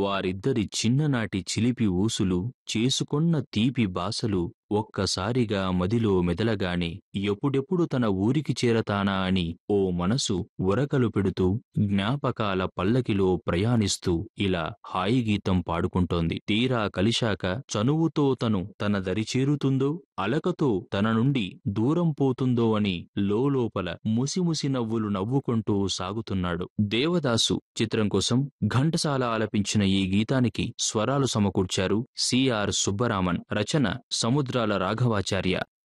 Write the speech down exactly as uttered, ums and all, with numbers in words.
వారిద్దరి చిన్ననాటి చిలిపి ఊసులు, చేసుకొన్న తీపి బాసలు ఒక్కసారిగా మదిలో మెదలగానే ఎప్పుడెప్పుడు తన ఊరికి చేరతానా అని ఓ మనసు ఉరకలు పెడుతూ జ్ఞాపకాల పల్లకిలో ప్రయాణిస్తూ ఇలా హాయి గీతం పాడుకుంటోంది. తీరా కలిశాక చనువుతో తను తన దరి చేరుతుందో, అలకతో తన నుండి దూరం పోతుందో అని లోలోపల ముసిముసి నవ్వులు నవ్వుకుంటూ సాగుతున్నాడు. దేవదాసు చిత్రం కోసం ఘంటసాల ఆలపించిన ఈ గీతానికి స్వరాలు సమకూర్చారు సిఆర్ సుబ్బరామన్, రచన సముద్రాల రాఘవాచార్య.